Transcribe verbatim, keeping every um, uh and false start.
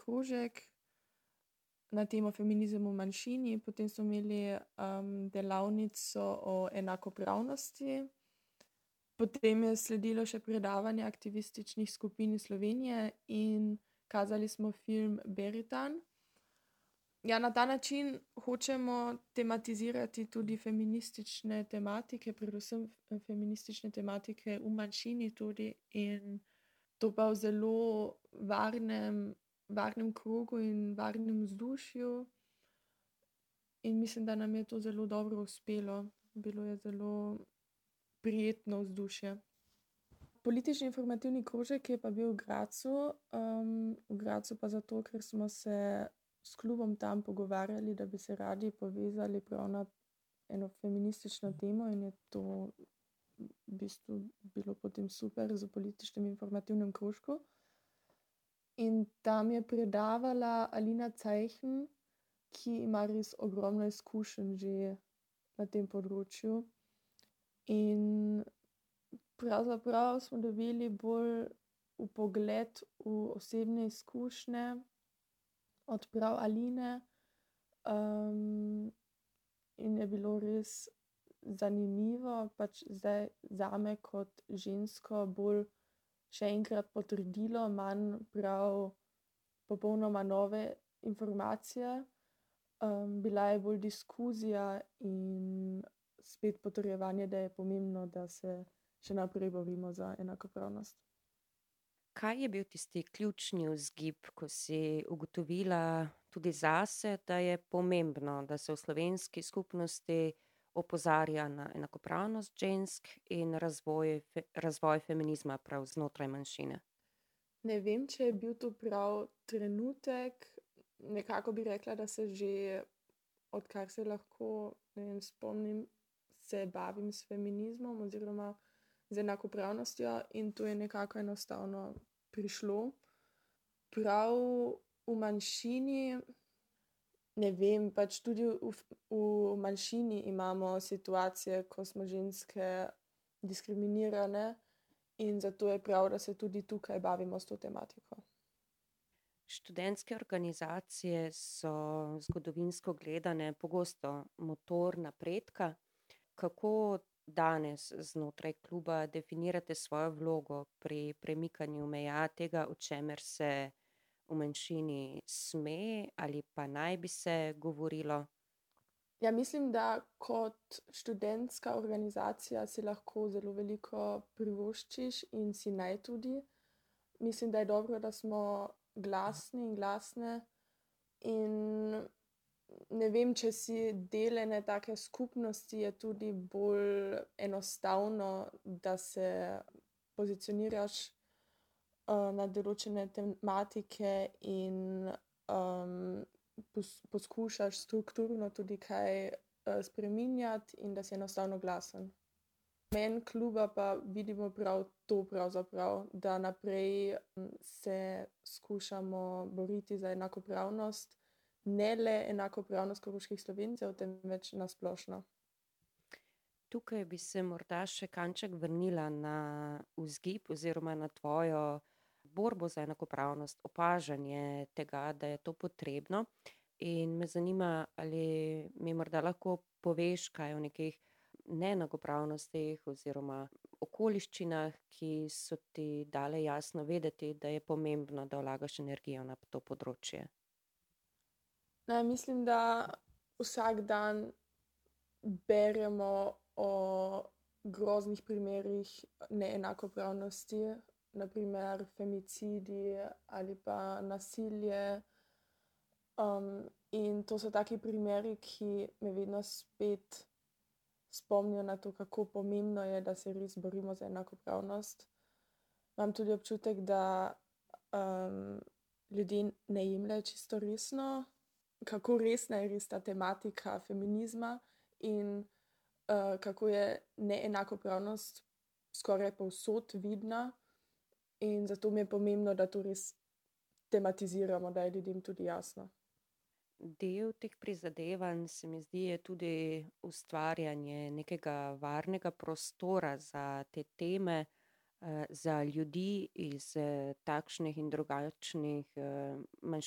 krožek na temo feminizem v manjšini, potem smo imeli um, delavnico o enakopravnosti, potem je sledilo še predavanje aktivističnih skupin iz Slovenije in kazali smo film Beritan. Ja, na ta način hočemo tematizirati tudi feministične tematike, predvsem feministične tematike v manjšini tudi in to pa v zelo varnem, varnem krogu in varnem vzdušju. In mislim, da nam je to zelo dobro uspelo. Bilo je zelo prijetno vzdušje. Politični informativni krožek je pa bil v Gradcu. Um, v Gradcu pa zato, ker smo se s klubom tam pogovarjali, da bi se radi povezali prav na eno feministično temo in je to v bistvu bilo potem super za političnem informativnem krožku. In tam je predavala Alina Zeichen, ki ima res ogromno izkušenj že na tem področju. In pravzaprav smo dobili bolj vpogled v osebne izkušnje od prav Aline. Um, in je bilo res zanimivo, pač zdaj zame kot žensko bolj še enkrat potrdilo manj prav popolnoma nove informacije. Um, bila je bolj diskuzija in spet potrjevanje, da je pomembno, da se še naprej borimo za enakopravnost. Kaj je bil tisti ključni vzgib, ko si ugotovila tudi zase, da je pomembno, da se v slovenski skupnosti opozarja na enakopravnost žensk in razvoj, fe, razvoj feminizma prav znotraj manjšine? Ne vem, če je bil to prav trenutek. Nekako bi rekla, da se že odkar se lahko, ne vem, spomnim, se bavim s feminizmom oziroma z enakopravnostjo in to je nekako enostavno prišlo. Prav v manjšini, ne vem, pač tudi v, v manjšini imamo situacije, ko smo ženske diskriminirane in zato je prav, da se tudi tukaj bavimo s to tematiko. Študentske organizacije so zgodovinsko gledane pogosto motor napredka. Kako danes znotraj kluba definirate svojo vlogo pri premikanju meja tega, o čemer se v manjšini sme ali pa naj bi se govorilo? Ja, mislim, da kot študentska organizacija si lahko zelo veliko privoščiš in si naj tudi. Mislim, da je dobro, da smo glasni in glasne in ne vem, če si del ene take skupnosti, je tudi bolj enostavno, da se pozicioniraš uh, na določene tematike in um, pos, poskušaš strukturno tudi kaj uh, spreminjati in da si enostavno glasen. Namen kluba pa vidimo prav to pravzaprav, da naprej se skušamo boriti za enakopravnost, ne le enakopravnost koroških Slovencev, temveč na splošno. Tukaj bi se morda še kanček vrnila na vzgib oziroma na tvojo borbo za enakopravnost, opažanje tega, da je to potrebno. In me zanima, ali mi morda lahko poveš kaj o nekih neenakopravnostih oziroma okoliščinah, ki so ti dale jasno vedeti, da je pomembno, da vlagaš energijo na to področje. Ne, mislim, da vsak dan beremo o groznih primerih neenakopravnosti, naprimer femicidi ali pa nasilje. Um, in to so taki primeri, ki me vedno spet spomnijo na to, kako pomembno je, da se res borimo za enakopravnost. Imam tudi občutek, da um, ljudje ne jemljejo čisto resno, kako resna je res ta tematika feminizma in uh, kako je neenakopravnost skoraj povsod vidna. In zato mi je pomembno, da to res tematiziramo, da je ljudem tudi jasno. Del teh prizadevanj se mi zdi je tudi ustvarjanje nekega varnega prostora za te teme, eh, za ljudi iz eh, takšnih in drugačnih eh, manjšin.